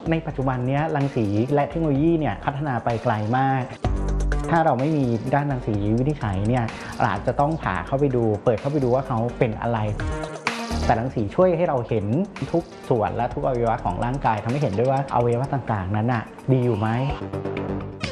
ในปัจจุบันนี้รังสีและเทคโนโลยีเนี่ยพัฒนาไปไกลมากถ้าเราไม่มีด้านรังสีวินิจฉัยเนี่ยอาจจะต้องผ่าเข้าไปดูเปิดเข้าไปดูว่าเขาเป็นอะไรแต่รังสีช่วยให้เราเห็นทุกส่วนและทุกอวัยวะของร่างกายทำให้เห็นด้วยว่าอวัยวะต่างๆนั้นดีอยู่ไหม